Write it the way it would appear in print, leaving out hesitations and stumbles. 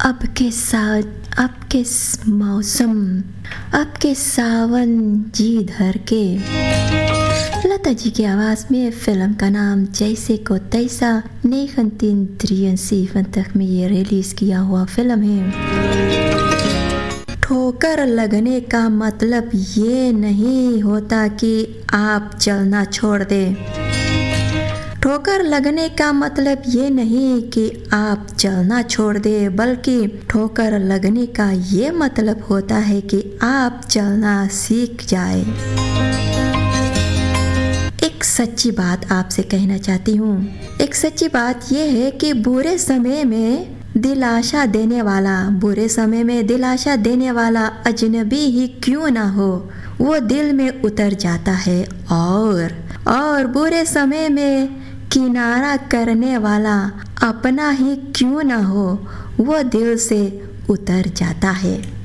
अब के साथ, अब के मौसम, अब के सावन जी धर के। लता जी की आवाज़ में फिल्म का नाम जैसे को तैसा 1973 में ये रिलीज़ किया हुआ फिल्म है। ठोकर लगने का मतलब ये नहीं होता कि आप चलना छोड़ दें। ठोकर लगने का मतलब ये नहीं कि आप चलना छोड़ दें, बल्कि ठोकर लगने का ये मतलब होता है कि आप चलना सीख जाए। एक सच्ची बात आपसे कहना चाहती हूँ। एक सच्ची बात ये है कि बुरे समय में दिलासा देने वाला अजनबी ही क्यों ना हो, वो दिल में उतर जाता है। और बुरे समय में किनारा करने वाला अपना ही क्यों ना हो, वो दिल से उतर जाता है।